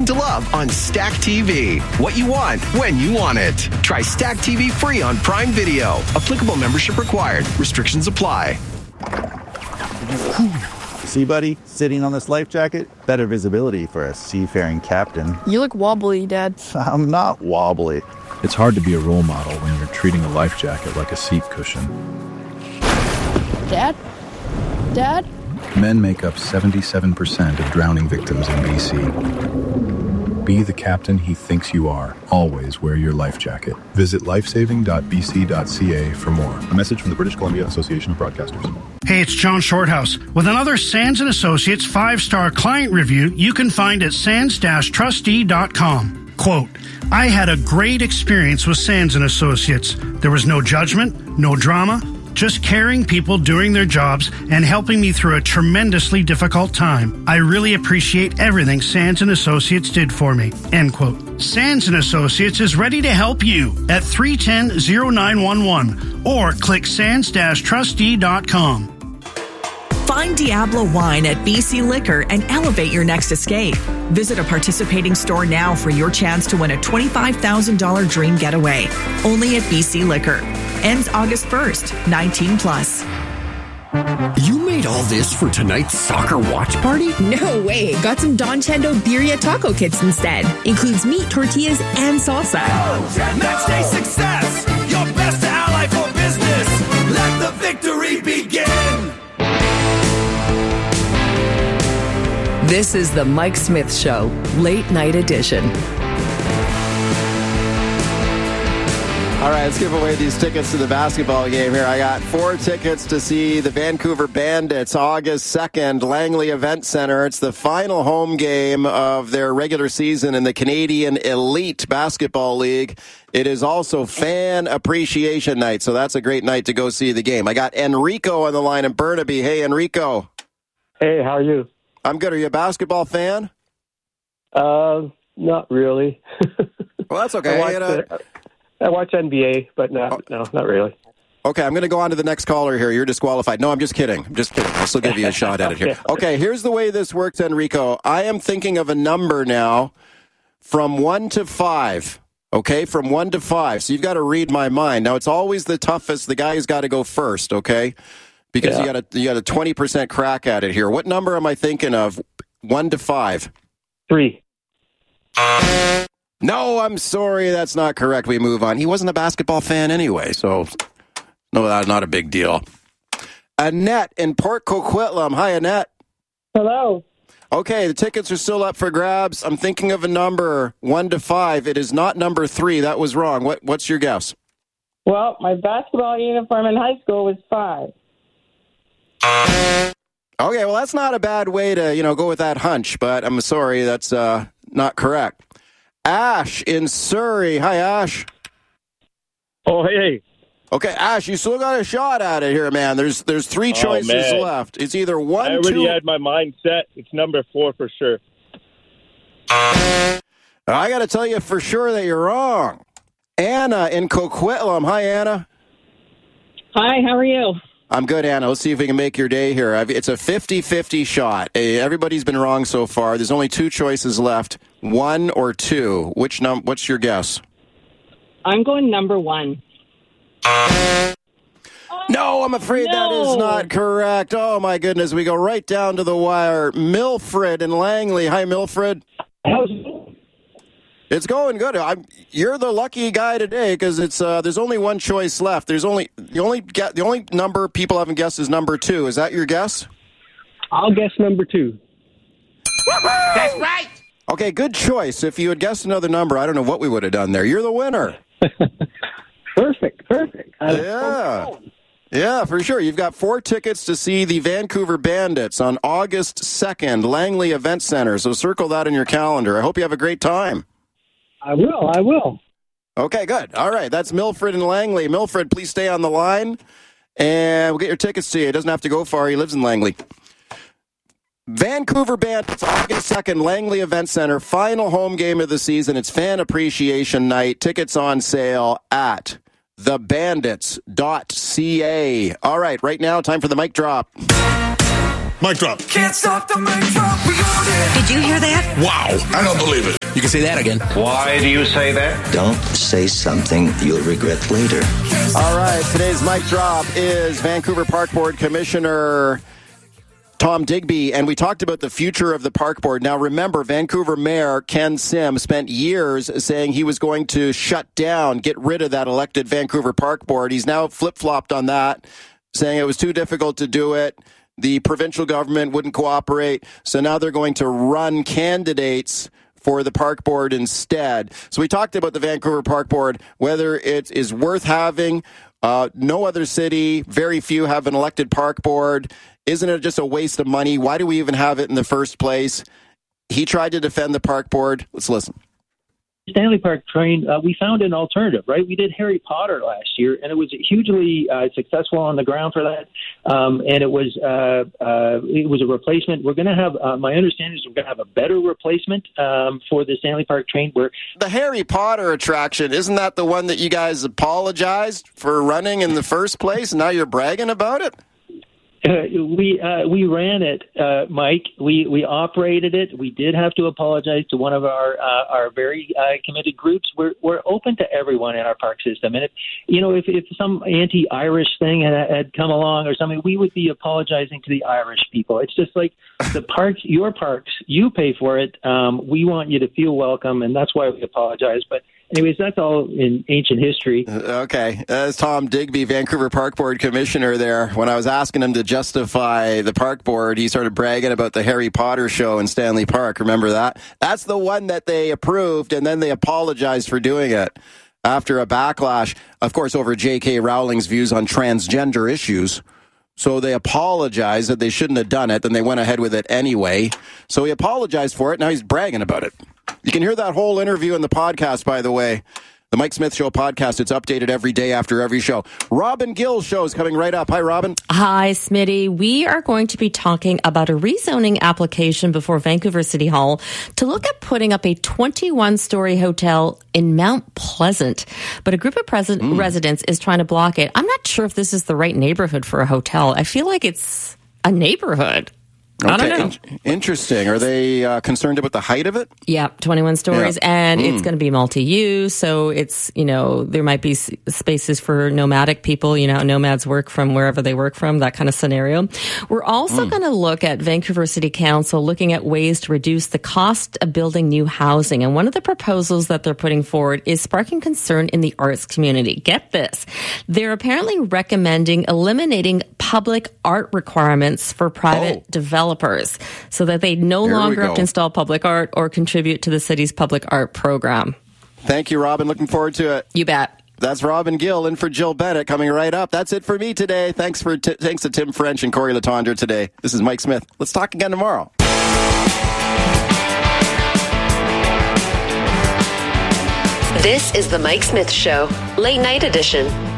to love on Stack TV. What you want, when you want it. Try Stack TV free on Prime Video. Applicable membership required. Restrictions apply. See, buddy, sitting on this life jacket, better visibility for a seafaring captain. You look wobbly, Dad. I'm not wobbly. It's hard to be a role model when you're treating a life jacket like a seat cushion. Dad? Dad? Men make up 77% of drowning victims in BC. Be the captain he thinks you are. Always wear your life jacket. Visit lifesaving.bc.ca for more. A message from the British Columbia Association of Broadcasters. Hey, it's John Shorthouse with another Sands & Associates 5-star client review you can find at sands-trustee.com. Quote, I had a great experience with Sands & Associates. There was no judgment, no drama, just caring people doing their jobs and helping me through a tremendously difficult time. I really appreciate everything Sands & Associates did for me. End quote. Sands & Associates is ready to help you at 310-0911 or click sands-trustee.com. Find Diablo Wine at BC Liquor and elevate your next escape. Visit a participating store now for your chance to win a $25,000 dream getaway. Only at BC Liquor. Ends August 1st, 19 plus. You made all this for tonight's soccer watch party? No way. Got some Don Chendo Birria taco kits instead. Includes meat, tortillas, and salsa. Match day success. Your best ally for business. Let the victory begin. This is the Mike Smith Show, late night edition. All right, let's give away these tickets to the basketball game here. I got 4 tickets to see the Vancouver Bandits August 2nd, Langley Event Center. It's the final home game of their regular season in the Canadian Elite Basketball League. It is also Fan Appreciation Night, so that's a great night to go see the game. I got Enrico on the line in Burnaby. Hey, Enrico. Hey, how are you? I'm good. Are you a basketball fan? Not really. Well, that's okay. I watch NBA, but no, not really. Okay, I'm going to go on to the next caller here. You're disqualified. No, I'm just kidding. I'll still give you a shot at it here. Okay, here's the way this works, Enrico. I am thinking of a number now from 1 to 5. Okay, from 1 to 5. So you've got to read my mind. Now, it's always the toughest. The guy who's got to go first, okay? Because you got a 20% crack at it here. What number am I thinking of? 1 to 5. 3. No, I'm sorry. That's not correct. We move on. He wasn't a basketball fan anyway, so no, that's not a big deal. Annette in Port Coquitlam. Hi, Annette. Hello. Okay, the tickets are still up for grabs. I'm thinking of a number 1 to 5. It is not number 3. That was wrong. What's your guess? Well, my basketball uniform in high school was 5. Okay, well, that's not a bad way to, go with that hunch, but I'm sorry, that's not correct. Ash in Surrey. Hi, Ash. Oh, hey. Okay, Ash, you still got a shot at it here, man. There's 3 choices left. It's either 1, 2... I already had my mind set. It's number 4 for sure. I got to tell you for sure that you're wrong. Anna in Coquitlam. Hi, Anna. Hi, how are you? I'm good, Anna. Let's see if we can make your day here. It's a 50-50 shot. Everybody's been wrong so far. There's only 2 choices left, 1 or 2. What's your guess? I'm going number 1. No, I'm afraid that is not correct. Oh, my goodness. We go right down to the wire. Milfred in Langley. Hi, Milfred. It's going good. You're the lucky guy today because it's there's only 1 choice left. The only number people haven't guessed is number 2. Is that your guess? I'll guess number 2. That's right. Okay, good choice. If you had guessed another number, I don't know what we would have done there. You're the winner. Perfect. Yeah, for sure. You've got 4 tickets to see the Vancouver Bandits on August 2nd, Langley Event Center. So circle that in your calendar. I hope you have a great time. I will. Okay, good. All right, that's Milfred and Langley. Milfred, please stay on the line, and we'll get your tickets to you. He doesn't have to go far. He lives in Langley. Vancouver Bandits, August 2nd, Langley Event Center, final home game of the season. It's Fan Appreciation Night. Tickets on sale at thebandits.ca. All right, right now, time for the mic drop. Mic drop. Can't stop the mic drop. We got it. Did you hear that? Wow, I don't believe it. You can say that again. Why do you say that? Don't say something you'll regret later. All right, today's mic drop is Vancouver Park Board Commissioner Tom Digby, and we talked about the future of the park board. Now, remember, Vancouver Mayor Ken Sim spent years saying he was going to shut down, get rid of that elected Vancouver Park Board. He's now flip-flopped on that, saying it was too difficult to do it. The provincial government wouldn't cooperate, so now they're going to run candidates for the park board instead. So we talked about the Vancouver Park Board, whether it is worth having. No other city, very few have an elected park board. Isn't it just a waste of money? Why do we even have it in the first place? He tried to defend the park board. Let's listen. Stanley Park train, we found an alternative, right? We did Harry Potter last year, and it was hugely successful on the ground for that. And it was a replacement. We're going to have, my understanding is we're going to have a better replacement for the Stanley Park train. Where the Harry Potter attraction, isn't that the one that you guys apologized for running in the first place? Now you're bragging about it? We ran it, Mike. We operated it. We did have to apologize to one of our very committed groups. We're open to everyone in our park system, and if some anti-Irish thing had come along or something, we would be apologizing to the Irish people. It's just like the parks, your parks, you pay for it. We want you to feel welcome, and that's why we apologize. But anyways, that's all in ancient history. Okay. That's Tom Digby, Vancouver Park Board Commissioner there. When I was asking him to justify the park board, he started bragging about the Harry Potter show in Stanley Park. Remember that? That's the one that they approved, and then they apologized for doing it after a backlash, of course, over J.K. Rowling's views on transgender issues. So they apologized that they shouldn't have done it, then they went ahead with it anyway. So he apologized for it, now he's bragging about it. You can hear that whole interview in the podcast, by the way. The Mike Smith Show podcast. It's updated every day after every show. Robin Gill's show is coming right up. Hi, Robin. Hi, Smitty. We are going to be talking about a rezoning application before Vancouver City Hall to look at putting up a 21-story hotel in Mount Pleasant. But a group of residents is trying to block it. I'm not sure if this is the right neighborhood for a hotel. I feel like it's a neighborhood. Okay. I don't know. Interesting. Are they concerned about the height of it? Yeah, 21 stories, and it's going to be multi-use, so it's, there might be spaces for nomadic people, nomads work from wherever they work from, that kind of scenario. We're also going to look at Vancouver City Council looking at ways to reduce the cost of building new housing, and one of the proposals that they're putting forward is sparking concern in the arts community. Get this. They're apparently recommending eliminating public art requirements for private developers so that they no longer have to install public art or contribute to the city's public art program. Thank you, Robin. Looking forward to it. You bet. That's Robin Gill in for Jill Bennett coming right up. That's it for me today. Thanks to Tim French and Corey Latondra today. This is Mike Smith. Let's talk again tomorrow. This is the Mike Smith Show, late night edition.